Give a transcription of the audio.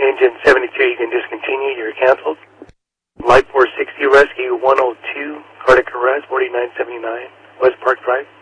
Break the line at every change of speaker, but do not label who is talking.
Engine 72, you can discontinue. You're canceled. Light 460, Rescue 102, cardiac arrest, 4979, West Park Drive.